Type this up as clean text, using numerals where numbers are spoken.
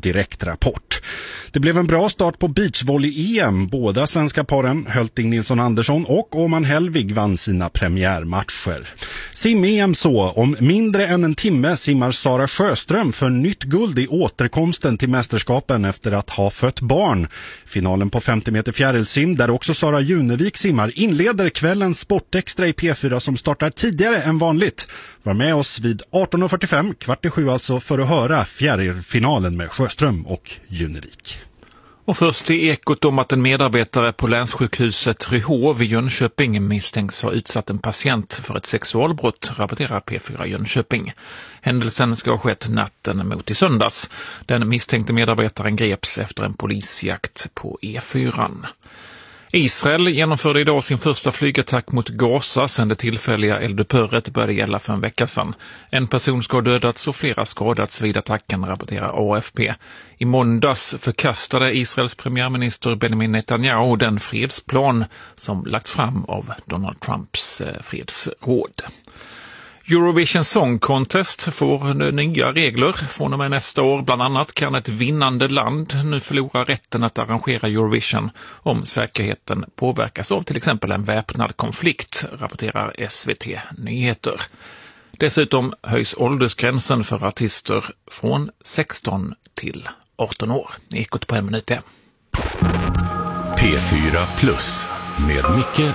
Direktrapport. Det blev en bra start på beachvolley-EM. Båda svenska paren, Hölting Nilsson Andersson och Åman Helvig, vann sina premiärmatcher. Sim-EM så. Om mindre än en timme simmar Sara Sjöström för nytt guld i återkomsten till mästerskapen efter att ha fött barn. Finalen på 50 meter fjärilsim, där också Sara Junevik simmar, inleder kvällens Sportextra i P4 som startar tidigare än vanligt. Var med oss vid 18.45, 6:15 alltså, för att höra fjärilfinalen med Sjöström och Junevik. Och först i Ekot om att en medarbetare på länssjukhuset Ryhov i Jönköping misstänks ha utsatt en patient för ett sexualbrott, rapporterar P4 Jönköping. Händelsen ska ha skett natten mot i söndags. Den misstänkte medarbetaren greps efter en polisjakt på E4. Israel genomförde idag sin första flygattack mot Gaza sedan det tillfälliga eldupphöret började gälla för en vecka sedan. En person ska ha dödats och flera skadats vid attacken, rapporterar AFP. I måndags förkastade Israels premiärminister Benjamin Netanyahu den fredsplan som lagts fram av Donald Trumps fredsråd. Eurovision Song Contest får nya regler från och med nästa år. Bland annat kan ett vinnande land nu förlora rätten att arrangera Eurovision om säkerheten påverkas av till exempel en väpnad konflikt, rapporterar SVT Nyheter. Dessutom höjs åldersgränsen för artister från 16 till 18 år. Ekot på 1 minut. P4 Plus med Micke